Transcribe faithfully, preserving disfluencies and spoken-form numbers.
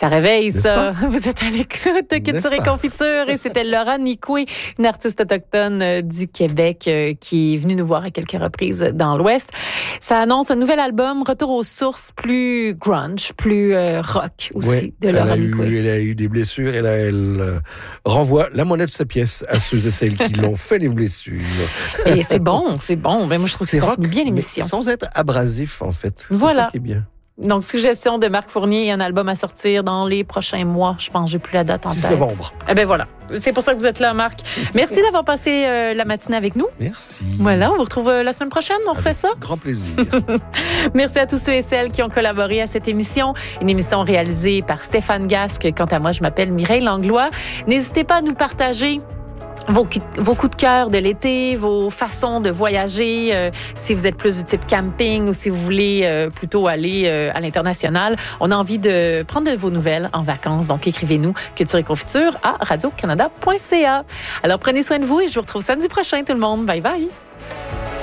Ça réveille, N'est-ce ça. Vous êtes à l'écoute de Culture et Confiture et c'était Laura Nicoué, une artiste autochtone euh, du Québec euh, qui est venue nous voir à quelques reprises dans l'Ouest. Ça annonce un nouvel album, retour aux sources, plus grunge, plus euh, rock aussi, ouais, de Laura elle Nicoué. Eu, elle a eu des blessures et là, elle euh, renvoie la monnaie de sa pièce à ceux et celles qui l'ont fait les blessures. Et c'est bon, c'est bon. Ben, moi, je trouve que C'est ça rock, finit bien l'émission. sans être abrasif, en fait. C'est Voilà. ça qui est bien. Donc, suggestion de Marc Fournier, il y a un album à sortir dans les prochains mois. Je pense, j'ai plus la date en tête. six novembre. Eh ben voilà. C'est pour ça que vous êtes là, Marc. Merci d'avoir passé euh, la matinée avec nous. Merci. Voilà, on vous retrouve euh, la semaine prochaine. On refait Avec ça. Grand plaisir. Merci à tous ceux et celles qui ont collaboré à cette émission. Une émission réalisée par Stéphane Gasque. Quant à moi, je m'appelle Mireille Langlois. N'hésitez pas à nous partager Vos, vos coups de cœur de l'été, vos façons de voyager, euh, si vous êtes plus du type camping ou si vous voulez euh, plutôt aller euh, à l'international. On a envie de prendre de vos nouvelles en vacances, donc écrivez-nous Culture et Confiture à radio canada point c a. Alors prenez soin de vous et je vous retrouve samedi prochain tout le monde. Bye bye!